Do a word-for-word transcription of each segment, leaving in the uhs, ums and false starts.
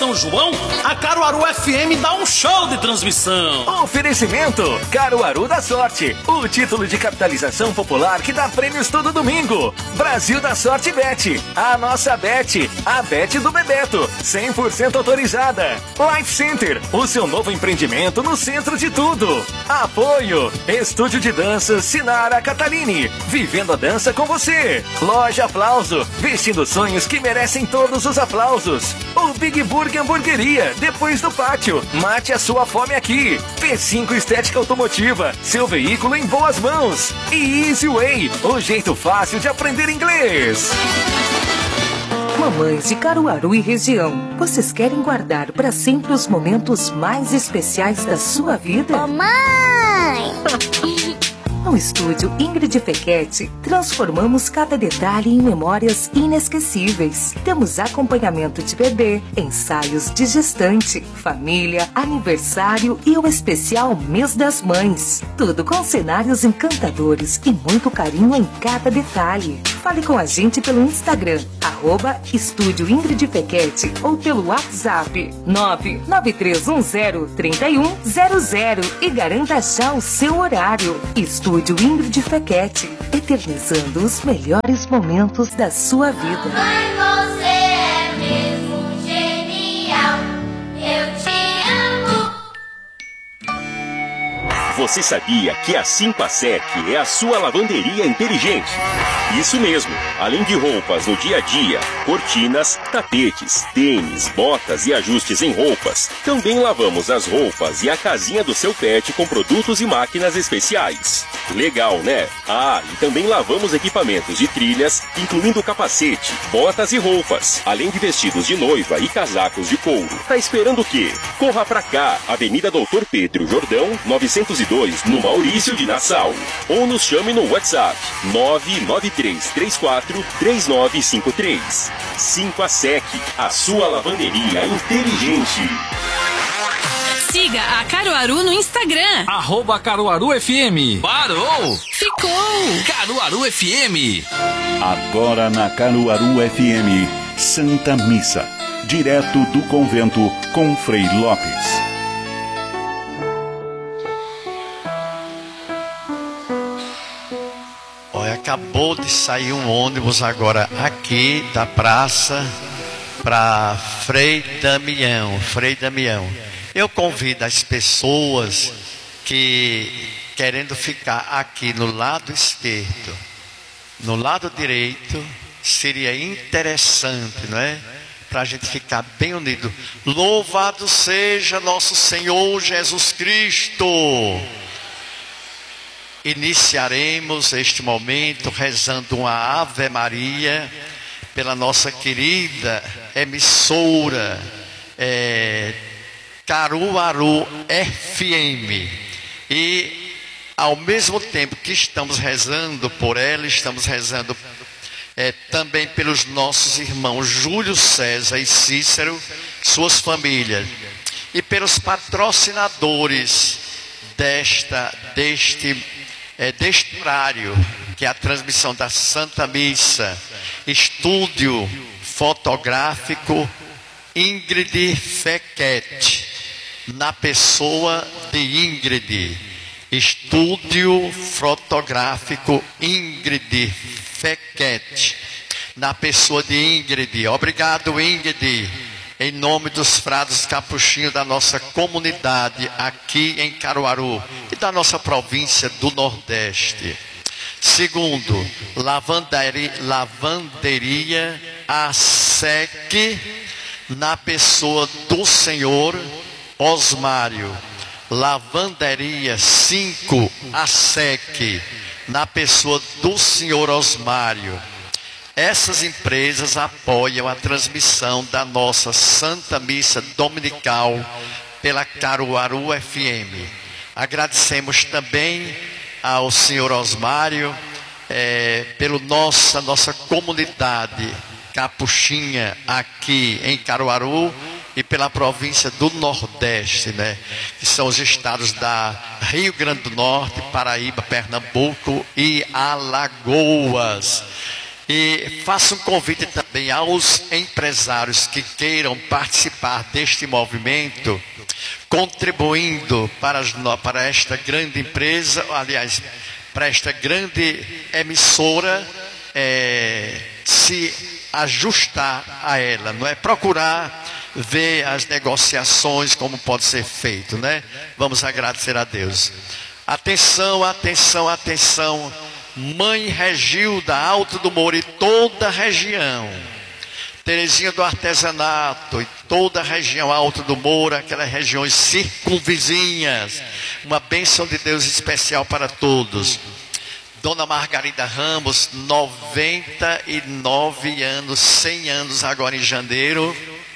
São João, a Caruaru F M dá um show de transmissão. Oferecimento Caruaru da Sorte, o título de capitalização popular que dá prêmios todo domingo. Brasil da Sorte Bet, a nossa Bet, a Bet do Bebeto, cem por cento autorizada. Life Center, o seu novo empreendimento no centro de tudo. Apoio, Estúdio de Danças Sinara Catalini, vivendo a dança com você. Loja Aplauso, vestindo sonhos que merecem todos os aplausos. O Big Burger Hamburgueria, depois do pátio. Mate a sua fome aqui. P cinco Estética Automotiva, seu veículo em boas mãos. E Easy Way, o jeito fácil de aprender inglês. Mamães de Caruaru e região, vocês querem guardar para sempre os momentos mais especiais da sua vida? Mamãe! No estúdio Ingrid Fequete, transformamos cada detalhe em memórias inesquecíveis. Temos acompanhamento de bebê, ensaios de gestante, família, aniversário e o especial Mês das Mães. Tudo com cenários encantadores e muito carinho em cada detalhe. Fale com a gente pelo Instagram, arroba Estúdio Ingrid Fequete, ou pelo WhatsApp nove nove três um zero, três um zero zero e garanta já o seu horário. Estúdio Ingrid Fequete, eternizando os melhores momentos da sua vida. Mãe, você é mesmo genial. Eu te amo. Você sabia que a Simpasec é a sua lavanderia inteligente? Isso mesmo, além de roupas no dia a dia, cortinas, tapetes, tênis, botas e ajustes em roupas, também lavamos as roupas e a casinha do seu pet com produtos e máquinas especiais. Legal, né? Ah, e também lavamos equipamentos de trilhas, incluindo capacete, botas e roupas, além de vestidos de noiva e casacos de couro. Tá esperando o quê? Corra pra cá, Avenida Doutor Pedro Jordão, novecentos e dois, no Maurício de Nassau. Ou nos chame no WhatsApp nove nove três três quatro três nove cinco três. Simpasec, a sua lavanderia inteligente. Siga a Caruaru no Instagram. Arroba Caruaru F M. Parou! Ficou! Caruaru F M. Agora na Caruaru F M, Santa Missa. Direto do convento com Frei Lopes. Olha, acabou de sair um ônibus agora aqui da praça para Frei Damião. Frei Damião. Eu convido as pessoas que, querendo ficar aqui no lado esquerdo, no lado direito, seria interessante, não é? Para a gente ficar bem unido. Louvado seja nosso Senhor Jesus Cristo. Iniciaremos este momento rezando uma Ave Maria pela nossa querida emissora é, Caruaru F M. E ao mesmo tempo que estamos rezando por ela, estamos rezando é, também pelos nossos irmãos Júlio César e Cícero, suas famílias, e pelos patrocinadores desta, deste, é, deste horário, que é a transmissão da Santa Missa, estúdio fotográfico Ingrid Fequete, na pessoa de Ingrid, estúdio fotográfico Ingrid Fequete, na pessoa de Ingrid. Obrigado, Ingrid, em nome dos frades capuchinhos da nossa comunidade aqui em Caruaru e da nossa província do Nordeste. Segundo, lavanderia, lavanderia A S E C, na pessoa do senhor Osmário. Lavanderia cinco A S E C, na pessoa do senhor Osmário. Essas empresas apoiam a transmissão da nossa Santa Missa Dominical pela Caruaru F M. Agradecemos também ao senhor Osmário é, pela nossa, nossa comunidade capuchinha aqui em Caruaru e pela província do Nordeste, né? Que são os estados da Rio Grande do Norte, Paraíba, Pernambuco e Alagoas. E faço um convite também aos empresários que queiram participar deste movimento, contribuindo para, as, para esta grande empresa, aliás, para esta grande emissora, é, se ajustar a ela, não é? Procurar ver as negociações, como pode ser feito, né? Vamos agradecer a Deus. Atenção, atenção, atenção. Mãe Regilda, Alto do Moura e toda a região, Terezinha do Artesanato e toda a região Alto do Moura, aquelas regiões circunvizinhas, uma bênção de Deus especial para todos. Dona Margarida Ramos, noventa e nove anos, cem anos agora em janeiro,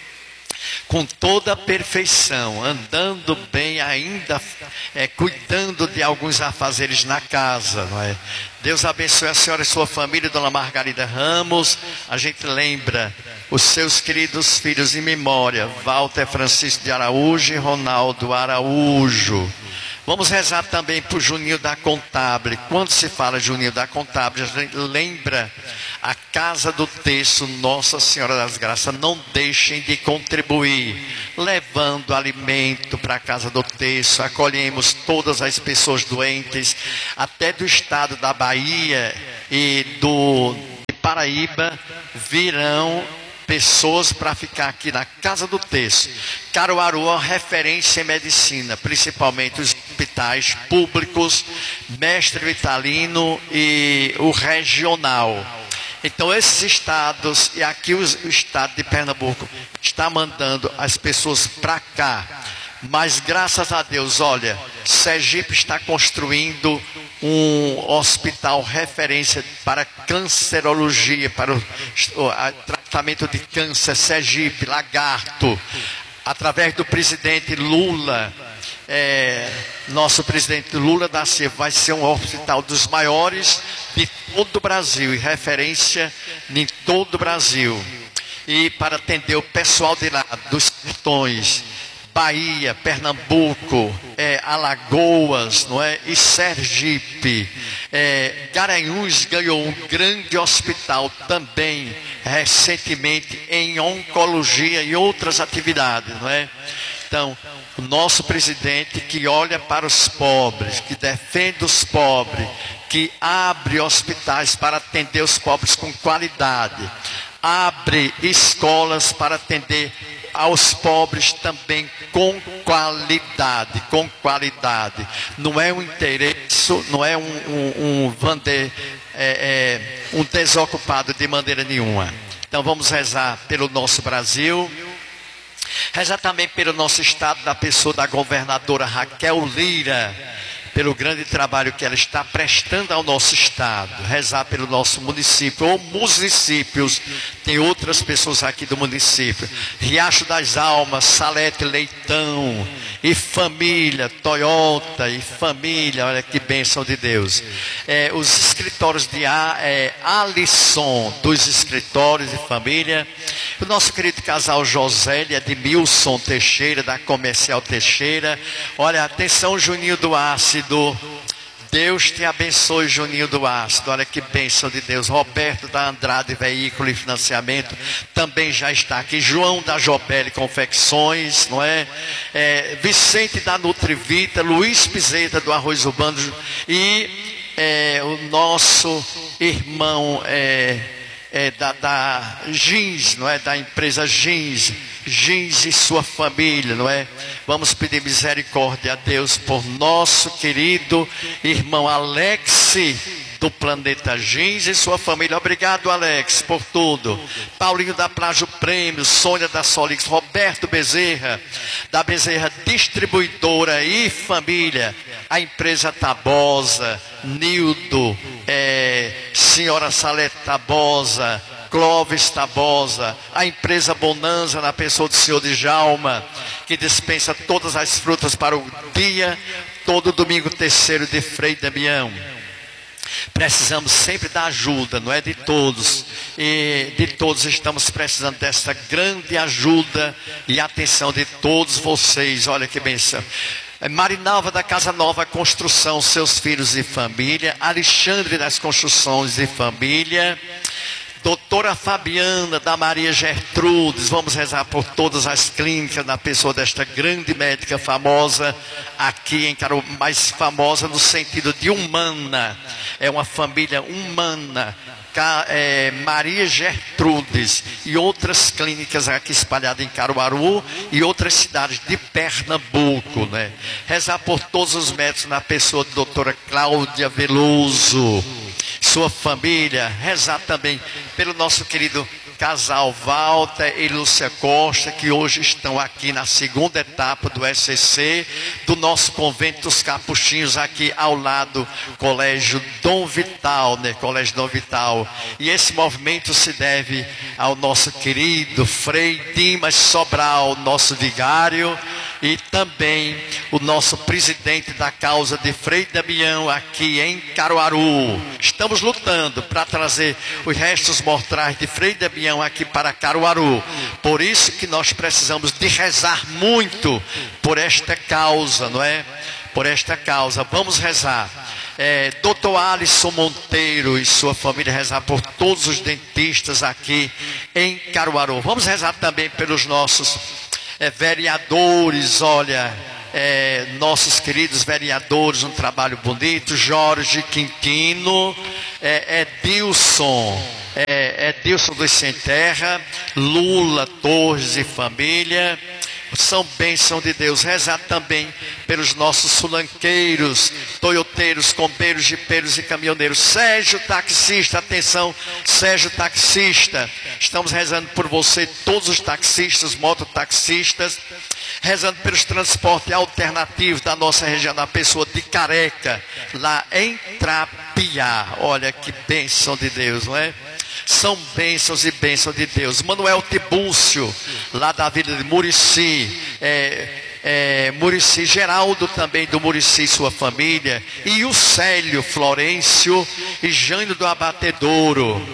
com toda a perfeição, andando bem ainda, é, cuidando de alguns afazeres na casa, não é? Deus abençoe a senhora e sua família, Dona Margarida Ramos. A gente lembra os seus queridos filhos em memória, Walter Francisco de Araújo e Ronaldo Araújo. Vamos rezar também por Juninho da Contábil. Quando se fala Juninho da Contábil, a gente lembra a Casa do Terço, Nossa Senhora das Graças. Não deixem de contribuir, levando alimento para a Casa do Terço. Acolhemos todas as pessoas doentes, até do estado da Bahia e do de Paraíba, virão pessoas para ficar aqui na Casa do Terço. Caruaru é uma referência em medicina, principalmente os hospitais públicos, Mestre Vitalino e o regional. Então esses estados, e aqui o, o estado de Pernambuco está mandando as pessoas para cá. Mas graças a Deus, olha, Sergipe está construindo um hospital referência para cancerologia, para o, o a, tratamento de câncer, Sergipe, Lagarto, através do presidente Lula. É, nosso presidente Lula da Silva vai ser um hospital dos maiores de todo o Brasil, e referência em todo o Brasil. E para atender o pessoal de lá, dos sertões, Bahia, Pernambuco, é, Alagoas, não é? E Sergipe. É, Garanhuns ganhou um grande hospital também recentemente em oncologia e outras atividades, não é? Então, o nosso presidente que olha para os pobres, que defende os pobres, que abre hospitais para atender os pobres com qualidade, abre escolas para atender aos pobres também com qualidade, com qualidade. Não é um interesse, não é um, um, um, vander, é, é, um desocupado de maneira nenhuma. Então vamos rezar pelo nosso Brasil, rezar também pelo nosso estado, da pessoa da governadora Raquel Lira, pelo grande trabalho que ela está prestando ao nosso estado, rezar pelo nosso município, ou municípios, tem outras pessoas aqui do município, Riacho das Almas, Salete Leitão, e família, Toyota, e família, olha que bênção de Deus. É, os escritórios de A, é, Alisson, dos escritórios de família, o nosso querido casal Josélia, de Milson Teixeira, da Comercial Teixeira, olha, atenção Juninho do Ácido, Deus te abençoe, Juninho do Ácido, olha que bênção de Deus. Roberto da Andrade Veículo e Financiamento também já está aqui, João da Jobele Confecções, não é? É Vicente da Nutrivita, Luiz Pizeta do Arroz Urbano e é, o nosso irmão é, é, da, da Jeans, não é? Da empresa Jeans, Jeans e sua família, não é? Vamos pedir misericórdia a Deus por nosso querido irmão Alex do Planeta Jeans e sua família. Obrigado, Alex, por tudo. Paulinho da Plágio Prêmio, Sônia da Solix, Roberto Bezerra, da Bezerra Distribuidora e família, a empresa Tabosa, Nildo, é, senhora Salete Tabosa, Clóvis Tabosa, a empresa Bonanza, na pessoa do senhor Djalma, que dispensa todas as frutas para o dia, todo domingo terceiro de Frei Damião. Precisamos sempre da ajuda, não é, de todos, e de todos estamos precisando dessa grande ajuda e atenção de todos vocês. Olha que benção. Marinalva da Casa Nova Construção, seus filhos e família, Alexandre das Construções e família, doutora Fabiana, da Maria Gertrudes. Vamos rezar por todas as clínicas, na pessoa desta grande médica famosa aqui em Caruaru, mais famosa no sentido de humana. É uma família humana. É, Maria Gertrudes e outras clínicas aqui espalhadas em Caruaru e outras cidades de Pernambuco, né? Rezar por todos os médicos na pessoa da doutora Cláudia Veloso, sua família. Rezar também pelo nosso querido casal Walter e Lúcia Costa, que hoje estão aqui na segunda etapa do S C C, do nosso convento dos Capuchinhos, aqui ao lado, Colégio Dom Vital, né? Colégio Dom Vital. E esse movimento se deve ao nosso querido Frei Dimas Sobral, nosso vigário, e também o nosso presidente da causa de Frei Damião aqui em Caruaru. Estamos lutando para trazer os restos mortais de Frei Damião aqui para Caruaru. Por isso que nós precisamos de rezar muito por esta causa, não é? Por esta causa. Vamos rezar. É, doutor Alisson Monteiro e sua família, rezar por todos os dentistas aqui em Caruaru. Vamos rezar também pelos nossos é, vereadores, olha, é, nossos queridos vereadores, um trabalho bonito, Jorge Quintino, é, Edilson, é, Edilson dos Sem Terra, Lula Torres e família. São bênção de Deus. Rezar também pelos nossos sulanqueiros, toyoteiros, combeiros, jipeiros e caminhoneiros. Sérgio taxista, atenção, Sérgio taxista, estamos rezando por você, todos os taxistas, mototaxistas, rezando pelos transportes alternativos da nossa região, na pessoa de Careca, lá em Trapiá. Olha que bênção de Deus, não é? São bênçãos e bênçãos de Deus. Manuel Tibúcio, lá da Vila de Murici, é, é, Murici, Geraldo também do Murici e sua família, e o Célio Florencio e Jânio do Abatedouro.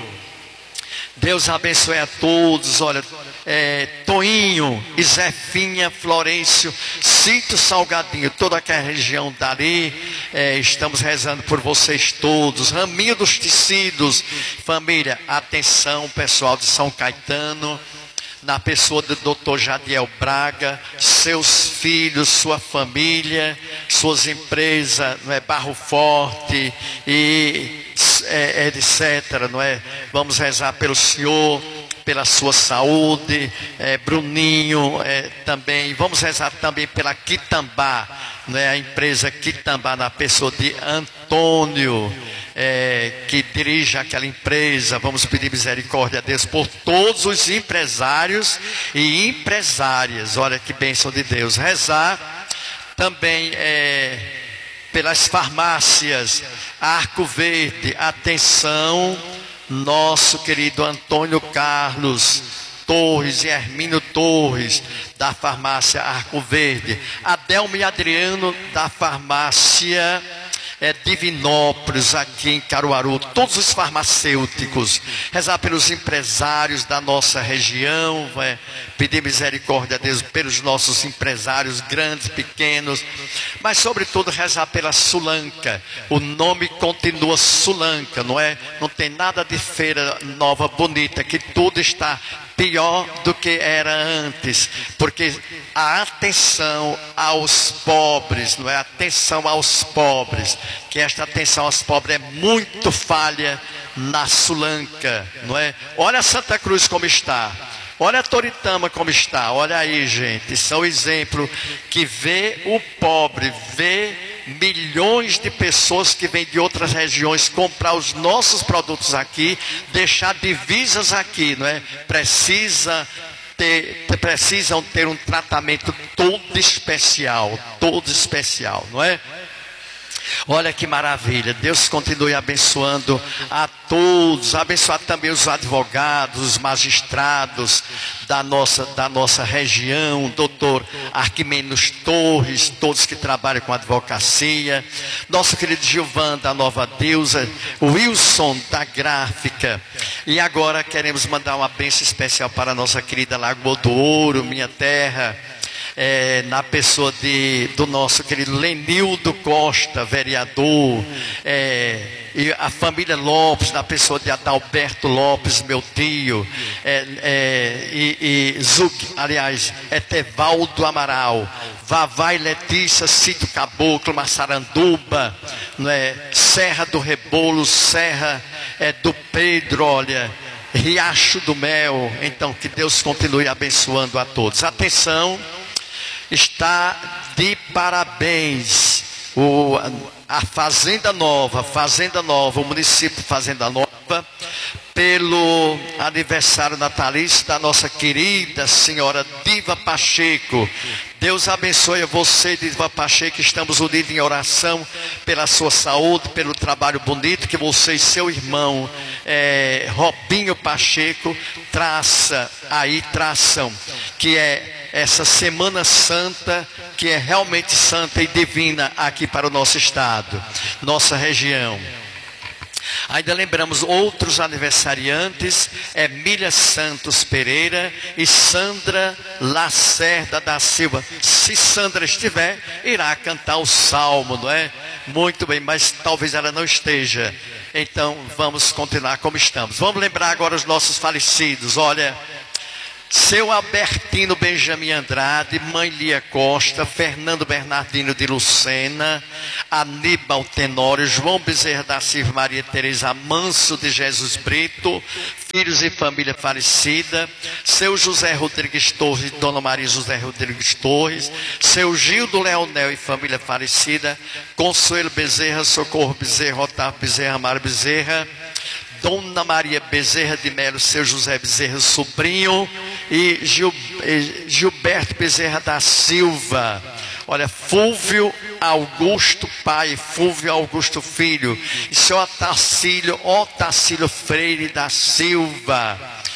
Deus abençoe a todos. Olha, é, Toinho e Zefinha Florencio, Cito Salgadinho, toda aquela região dali, é, estamos rezando por vocês todos. Raminho dos Tecidos, família, atenção pessoal de São Caetano, na pessoa do doutor Jadiel Braga, seus filhos, sua família, suas empresas, não é, Barro Forte e é, etc, não é? Vamos rezar pelo senhor, pela sua saúde, é, Bruninho, é, também, vamos rezar também pela Quitambá, né, a empresa Quitambá, na pessoa de Antônio, é, que dirige aquela empresa. Vamos pedir misericórdia a Deus por todos os empresários e empresárias. Olha que bênção de Deus. Rezar também é, pelas farmácias Arco Verde, atenção, nosso querido Antônio Carlos Torres e Hermínio Torres, da farmácia Arco Verde, Adelmo e Adriano, da farmácia é, Divinópolis, aqui em Caruaru, todos os farmacêuticos. Rezar pelos empresários da nossa região, é, pedir misericórdia a Deus pelos nossos empresários grandes, pequenos, mas sobretudo rezar pela Sulanca. O nome continua Sulanca, não é? Não tem nada de Feira Nova Bonita, que tudo está pior do que era antes, porque a atenção aos pobres, não é? Atenção aos pobres, que esta atenção aos pobres é muito falha na Sulanca, não é? Olha Santa Cruz como está, olha a Toritama como está, olha aí, gente, são exemplos que vê o pobre, vê milhões de pessoas que vêm de outras regiões comprar os nossos produtos aqui, deixar divisas aqui, não é? Precisa ter, precisam ter um tratamento todo especial, todo especial, não é? Olha que maravilha. Deus continue abençoando a todos, abençoar também os advogados, os magistrados da nossa, da nossa região, doutor Arquimenos Torres, todos que trabalham com advocacia, nosso querido Gilvan da Nova Deusa, Wilson da Gráfica. E agora queremos mandar uma bênção especial para a nossa querida Lagoa do Ouro, minha terra. é, na pessoa de, do nosso querido Lenildo Costa, vereador, é, e a família Lopes, na pessoa de Adalberto Lopes, meu tio, é, é, e, e Zug, aliás, Etevaldo Amaral, Vavai Letícia, Cito Caboclo, Massaranduba, né, Serra do Rebolo, Serra é, do Pedro, olha, Riacho do Mel. Então que Deus continue abençoando a todos. Atenção, está de parabéns o, a Fazenda Nova, Fazenda Nova, o município Fazenda Nova, pelo aniversário natalício da nossa querida senhora Diva Pacheco. Deus abençoe a você, Diva Pacheco. Estamos unidos em oração pela sua saúde, pelo trabalho bonito que você e seu irmão é, Robinho Pacheco traça aí, traçam, que é essa Semana Santa, que é realmente santa e divina aqui para o nosso estado, nossa região. Ainda lembramos outros aniversariantes, Emília Santos Pereira e Sandra Lacerda da Silva. Se Sandra estiver, irá cantar o salmo, não é? Muito bem, mas talvez ela não esteja. Então vamos continuar como estamos. Vamos lembrar agora os nossos falecidos. Olha, seu Albertino Benjamin Andrade, mãe Lia Costa, Fernando Bernardino de Lucena, Aníbal Tenório, João Bezerra da Silva, Maria Teresa Manso de Jesus Brito, filhos e família falecida, seu José Rodrigues Torres e Dona Maria José Rodrigues Torres, seu Gildo Leonel e família falecida, Consuelo Bezerra, Socorro Bezerra, Otávio Bezerra, Mário Bezerra, Dona Maria Bezerra de Melo, seu José Bezerra sobrinho, e Gil, Gilberto Bezerra da Silva. Olha, Fúvio Augusto pai, Fúvio Augusto filho, e seu Otacílio, Otacílio Freire da Silva,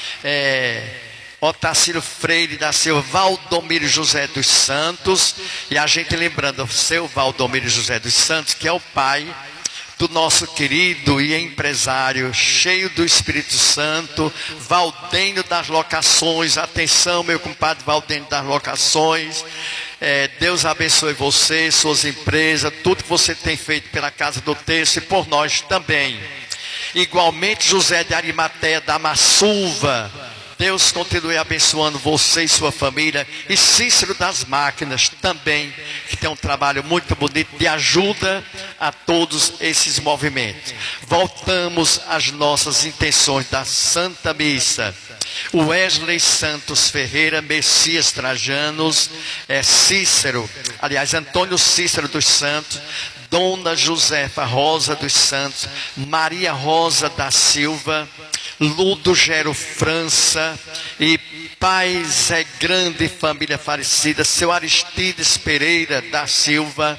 é, Otacílio Freire da Silva, Valdomiro José dos Santos, e a gente lembrando, seu Valdomiro José dos Santos, que é o pai do nosso querido e empresário, cheio do Espírito Santo, Valdênio das Locações. Atenção, meu compadre Valdênio das Locações. É, Deus abençoe você, suas empresas, tudo que você tem feito pela Casa do Texto e por nós também. Igualmente, José de Arimateia da Massuva. Deus continue abençoando você e sua família. E Cícero das Máquinas também, que tem um trabalho muito bonito de ajuda a todos esses movimentos. Voltamos às nossas intenções da Santa Missa. Wesley Santos Ferreira, Messias Trajanos, é, Cícero, aliás, Antônio Cícero dos Santos, Dona Josefa Rosa dos Santos, Maria Rosa da Silva, Ludo Gero França e Pai Zé Grande, família falecida, seu Aristides Pereira da Silva,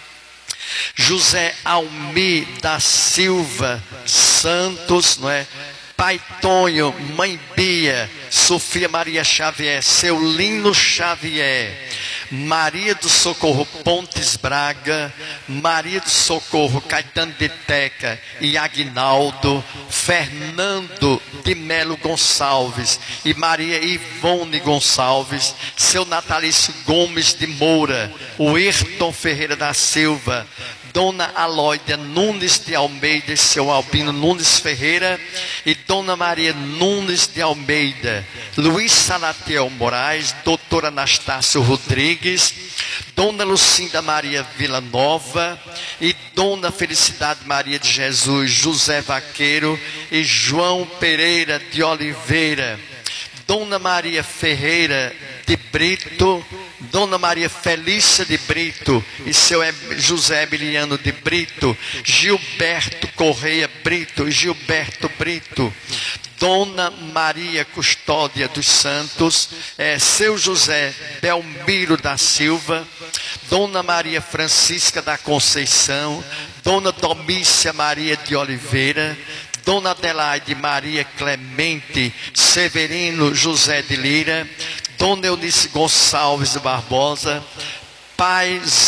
José Almi da Silva Santos, não é? Pai Tonho, Mãe Bia, Sofia Maria Xavier, seu Lino Xavier, Maria do Socorro Pontes Braga, Maria do Socorro Caetano de Teca e Aguinaldo, Fernando de Melo Gonçalves e Maria Ivone Gonçalves, seu Natalício Gomes de Moura, o Ayrton Ferreira da Silva, Dona Aloídia Nunes de Almeida e seu Albino Nunes Ferreira, e Dona Maria Nunes de Almeida, Luiz Salatiel Moraes, Doutor Anastácio Rodrigues, Dona Lucinda Maria Vila Nova e Dona Felicidade Maria de Jesus José Vaqueiro e João Pereira de Oliveira, Dona Maria Ferreira de Brito, Dona Maria Felícia de Brito e seu José Emiliano de Brito, Gilberto Correia Brito e Gilberto Brito, Dona Maria Custódia dos Santos, é, seu José Belmiro da Silva, Dona Maria Francisca da Conceição, Dona Domícia Maria de Oliveira, Dona Adelaide Maria Clemente Severino José de Lira, Dona Eunice Gonçalves de Barbosa, Pais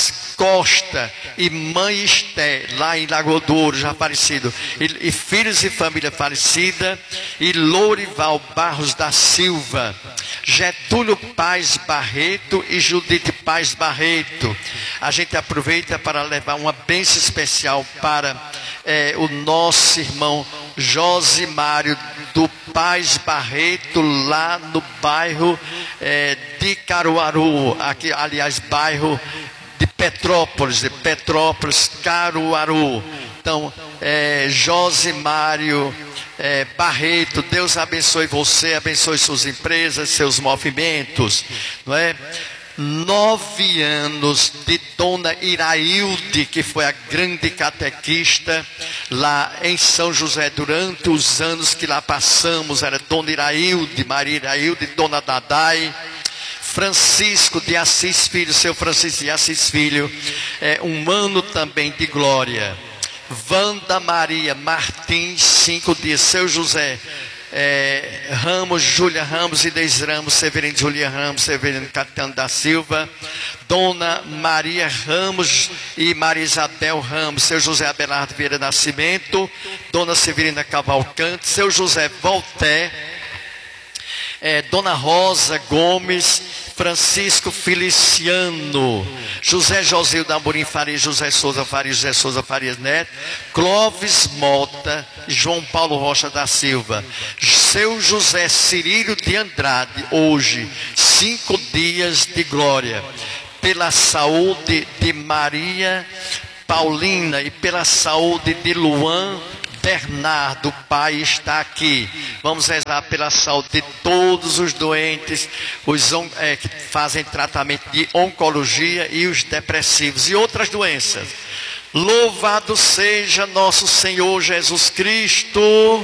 Costa e mãe Esté, lá em Lagoa Douro, já falecido, e, e filhos e família falecida, e Lourival Barros da Silva, Getúlio Paz Barreto e Judite Paz Barreto. A gente aproveita para levar uma bênção especial para é, o nosso irmão Josimário do Paz Barreto, lá no bairro é, de Caruaru, aqui, aliás, bairro de Petrópolis, de Petrópolis, Caruaru. Então, é, Josimário é, Barreto, Deus abençoe você, abençoe suas empresas, seus movimentos, não é? Nove anos de Dona Irailde, que foi a grande catequista lá em São José, durante os anos que lá passamos, era Dona Irailde, Maria Irailde, Dona Dadai. Francisco de Assis Filho, seu Francisco de Assis Filho, é um ano também de glória. Wanda Maria Martins, cinco dias, seu José É, Ramos, Júlia Ramos, Inês Ramos, Severino Julia Ramos, Severino Catano da Silva, Dona Maria Ramos e Maria Isabel Ramos, seu José Abelardo Vieira Nascimento, Dona Severina Cavalcante, seu José Voltaire, é, Dona Rosa Gomes, Francisco Feliciano, José Josildo Amorim Farias, José Souza Farias, José Souza Farias Neto, Clóvis Mota, João Paulo Rocha da Silva, seu José Cirílio de Andrade, hoje, cinco dias de glória, pela saúde de Maria Paulina e pela saúde de Luan Bernardo, o pai está aqui. Vamos rezar pela saúde de todos os doentes, os é, que fazem tratamento de oncologia e os depressivos e outras doenças. Louvado seja nosso Senhor Jesus Cristo.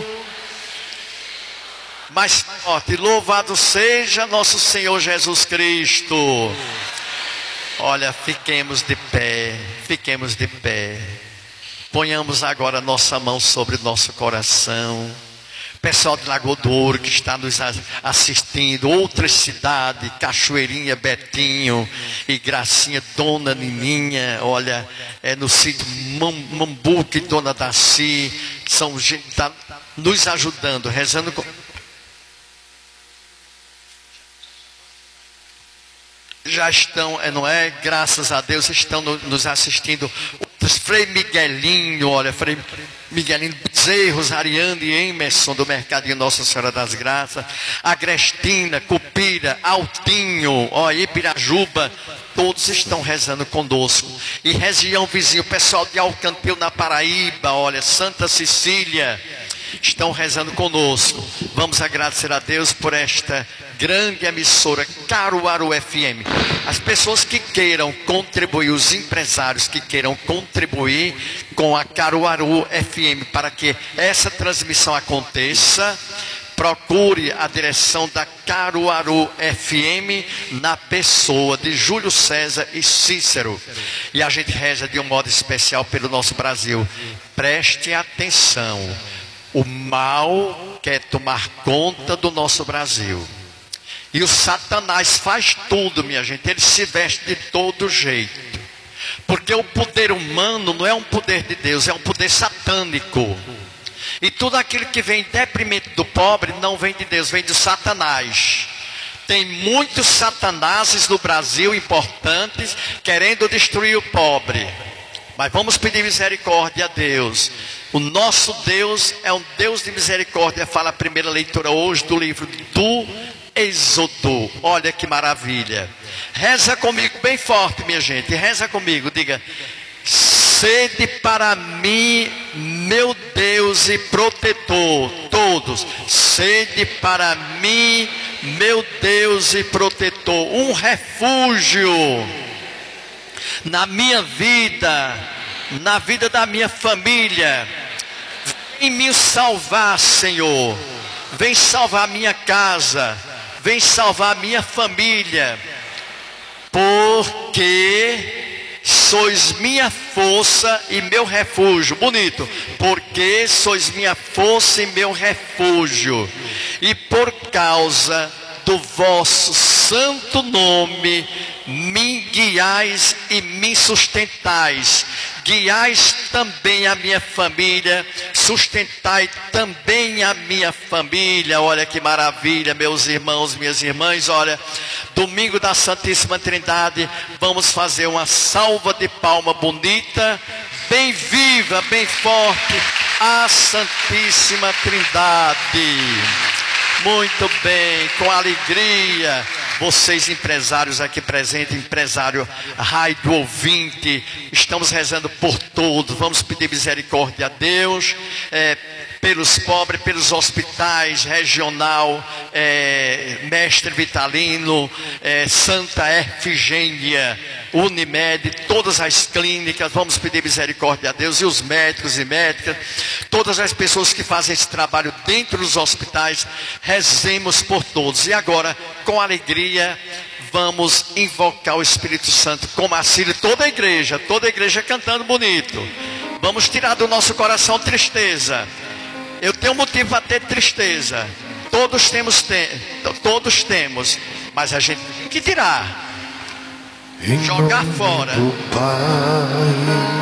Mais forte, louvado seja nosso Senhor Jesus Cristo. Olha, fiquemos de pé, fiquemos de pé. Ponhamos agora nossa mão sobre o nosso coração. Pessoal de Lagoa Douro que está nos assistindo, outras cidades, Cachoeirinha, Betinho e Gracinha, Dona Nininha, olha, é no sítio Mambuque, Dona Daci, são gente tá nos ajudando, rezando com... Já estão, não é? Graças a Deus estão nos assistindo. Frei Miguelinho, olha, Frei Miguelinho Bezerros, Ariane e Emerson do Mercadinho Nossa Senhora das Graças, Agrestina, Cupira, Altinho, ó, Ibirajuba, todos estão rezando conosco. E região vizinha, o pessoal de Alcantil na Paraíba, olha, Santa Cecília, estão rezando conosco. Vamos agradecer a Deus por esta grande emissora Caruaru F M. As pessoas que queiram contribuir, os empresários que queiram contribuir com a Caruaru F M para que essa transmissão aconteça, procure a direção da Caruaru F M na pessoa de Júlio César e Cícero. E a gente reza de um modo especial pelo nosso Brasil. Preste atenção. O mal quer tomar conta do nosso Brasil. E o Satanás faz tudo, minha gente. Ele se veste de todo jeito. Porque o poder humano não é um poder de Deus, é um poder satânico. E tudo aquilo que vem em deprimento do pobre não vem de Deus, vem de Satanás. Tem muitos satanases no Brasil importantes querendo destruir o pobre. Mas vamos pedir misericórdia a Deus. O nosso Deus é um Deus de misericórdia. Fala a primeira leitura hoje do livro do Êxodo. Olha que maravilha. Reza comigo bem forte, minha gente. Reza comigo, diga: sede para mim, meu Deus e protetor. Todos, sede para mim, meu Deus e protetor. Um refúgio na minha vida, na vida da minha família. Vem me salvar, Senhor. Vem salvar a minha casa. Vem salvar a minha família. Porque sois minha força e meu refúgio. Bonito. Porque sois minha força e meu refúgio. E por causa do vosso santo nome, me guiai guiais e me sustentais. Guiais também a minha família, sustentai também a minha família. Olha que maravilha, meus irmãos, minhas irmãs. Olha, domingo da Santíssima Trindade, vamos fazer uma salva de palma bonita, bem viva, bem forte, à Santíssima Trindade. Muito bem, com alegria. Vocês empresários aqui presentes, empresário rádio ouvinte, estamos rezando por todos. Vamos pedir misericórdia a Deus, é, pelos pobres, pelos hospitais regional, é, Mestre Vitalino, é, Santa Efigênia, Unimed, todas as clínicas. Vamos pedir misericórdia a Deus, e os médicos e médicas, todas as pessoas que fazem esse trabalho dentro dos hospitais. Rezemos por todos. E agora, com alegria, vamos invocar o Espírito Santo com Marcílio, toda a igreja, toda a igreja cantando bonito. Vamos tirar do nosso coração tristeza. Eu tenho motivo para ter tristeza. Todos temos, te... todos temos, mas a gente tem que tirar, jogar fora. Pai.